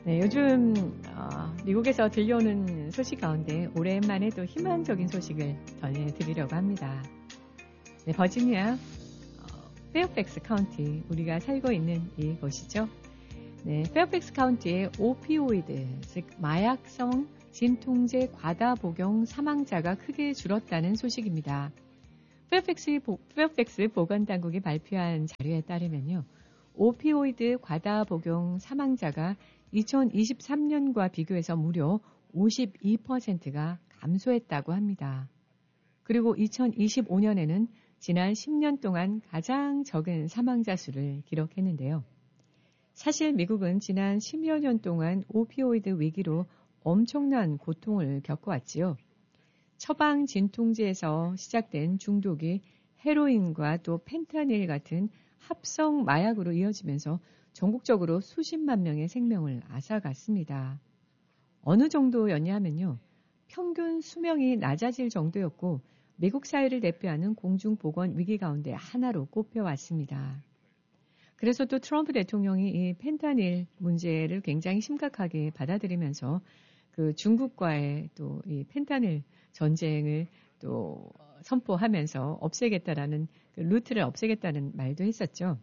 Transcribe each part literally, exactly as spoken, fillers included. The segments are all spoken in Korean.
네, 요즘 어, 미국에서 들려오는 소식 가운데 오랜만에 또 희망적인 소식을 전해드리려고 합니다. 네, 버지니아 어, 페어팩스 카운티, 우리가 살고 있는 이곳이죠. 네, 페어팩스 카운티의 오피오이드, 즉 마약성 진통제 과다 복용 사망자가 크게 줄었다는 소식입니다. 페어팩스, 페어팩스 보건당국이 발표한 자료에 따르면요, 오피오이드 과다 복용 사망자가 이천이십삼 년과 비교해서 무려 오십이 퍼센트가 감소했다고 합니다. 그리고 이천이십오 년에는 지난 십 년 동안 가장 적은 사망자 수를 기록했는데요. 사실 미국은 지난 십여 년 동안 오피오이드 위기로 엄청난 고통을 겪어왔지요. 처방 진통제에서 시작된 중독이 헤로인과 또 펜타닐 같은 합성 마약으로 이어지면서 전국적으로 수십만 명의 생명을 앗아갔습니다. 어느 정도였냐면요, 평균 수명이 낮아질 정도였고 미국 사회를 대표하는 공중보건 위기 가운데 하나로 꼽혀왔습니다. 그래서 또 트럼프 대통령이 이 펜타닐 문제를 굉장히 심각하게 받아들이면서 그 중국과의 또 이 펜타닐 전쟁을 또 선포하면서 없애겠다라는 그 루트를 없애겠다는 말도 했었죠.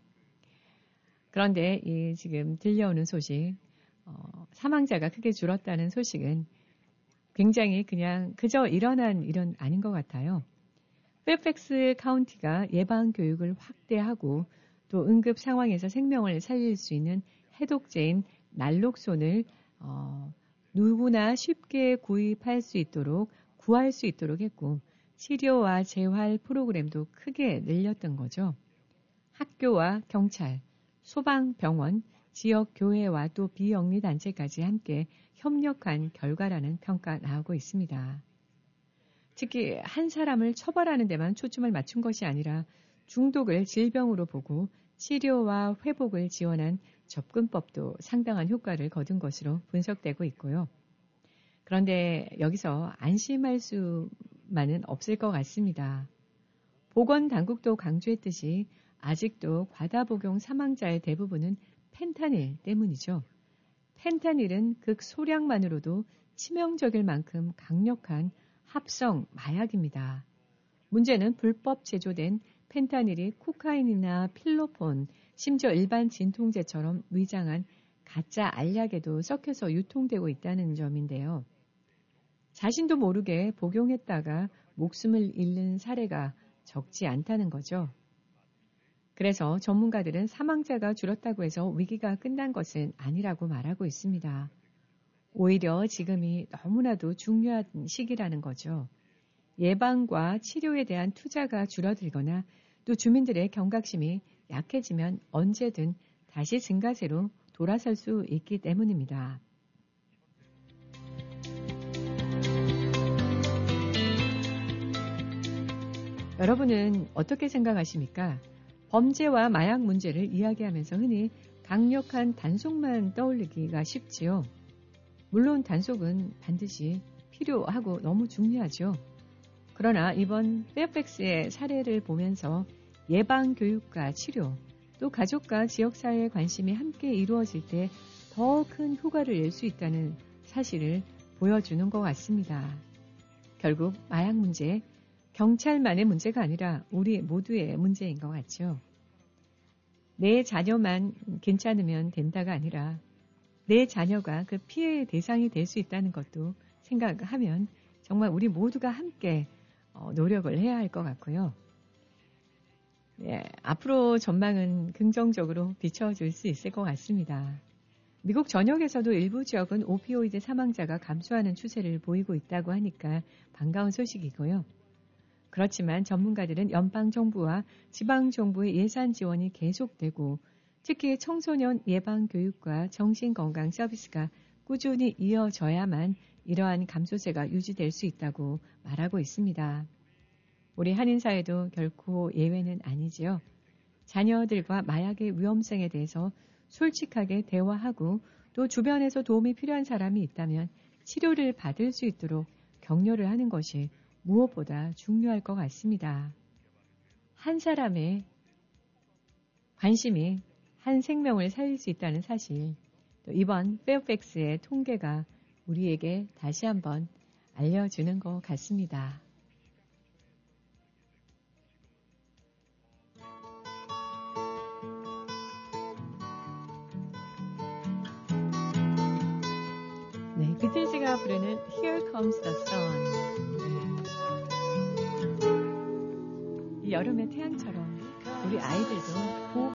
그런데 이 지금 들려오는 소식, 어, 사망자가 크게 줄었다는 소식은 굉장히 그냥 그저 일어난 일은 아닌 것 같아요. 페어팩스 카운티가 예방 교육을 확대하고 또 응급 상황에서 생명을 살릴 수 있는 해독제인 날록손을 어, 누구나 쉽게 구입할 수 있도록 구할 수 있도록 했고, 치료와 재활 프로그램도 크게 늘렸던 거죠. 학교와 경찰, 소방병원, 지역 교회와 또 비영리 단체까지 함께 협력한 결과라는 평가 나오고 있습니다. 특히 한 사람을 처벌하는 데만 초점을 맞춘 것이 아니라 중독을 질병으로 보고 치료와 회복을 지원한 접근법도 상당한 효과를 거둔 것으로 분석되고 있고요. 그런데 여기서 안심할 수만은 없을 것 같습니다. 보건당국도 강조했듯이 아직도 과다 복용 사망자의 대부분은 펜타닐 때문이죠. 펜타닐은 극소량만으로도 치명적일 만큼 강력한 합성 마약입니다. 문제는 불법 제조된 펜타닐이 코카인이나 필로폰, 심지어 일반 진통제처럼 위장한 가짜 알약에도 섞여서 유통되고 있다는 점인데요. 자신도 모르게 복용했다가 목숨을 잃는 사례가 적지 않다는 거죠. 그래서 전문가들은 사망자가 줄었다고 해서 위기가 끝난 것은 아니라고 말하고 있습니다. 오히려 지금이 너무나도 중요한 시기라는 거죠. 예방과 치료에 대한 투자가 줄어들거나 또 주민들의 경각심이 약해지면 언제든 다시 증가세로 돌아설 수 있기 때문입니다. 여러분은 어떻게 생각하십니까? 범죄와 마약 문제를 이야기하면서 흔히 강력한 단속만 떠올리기가 쉽지요. 물론 단속은 반드시 필요하고 너무 중요하죠. 그러나 이번 페어팩스의 사례를 보면서 예방 교육과 치료, 또 가족과 지역사회의 관심이 함께 이루어질 때 더 큰 효과를 낼 수 있다는 사실을 보여주는 것 같습니다. 결국 마약 문제, 경찰만의 문제가 아니라 우리 모두의 문제인 것 같죠. 내 자녀만 괜찮으면 된다가 아니라 내 자녀가 그 피해의 대상이 될 수 있다는 것도 생각하면 정말 우리 모두가 함께 노력을 해야 할 것 같고요. 예, 앞으로 전망은 긍정적으로 비춰질 수 있을 것 같습니다. 미국 전역에서도 일부 지역은 오피오이드 사망자가 감소하는 추세를 보이고 있다고 하니까 반가운 소식이고요. 그렇지만 전문가들은 연방정부와 지방정부의 예산 지원이 계속되고 특히 청소년 예방교육과 정신건강 서비스가 꾸준히 이어져야만 이러한 감소세가 유지될 수 있다고 말하고 있습니다. 우리 한인사회도 결코 예외는 아니지요. 자녀들과 마약의 위험성에 대해서 솔직하게 대화하고 또 주변에서 도움이 필요한 사람이 있다면 치료를 받을 수 있도록 격려를 하는 것이 무엇보다 중요할 것 같습니다. 한 사람의 관심이 한 생명을 살릴 수 있다는 사실, 또 이번 페어팩스의 통계가 우리에게 다시 한번 알려주는 것 같습니다. 네, 비틀즈가 부르는 Here Comes the Sun. 네. 이 여름의 태양처럼 우리 아이들도 꼭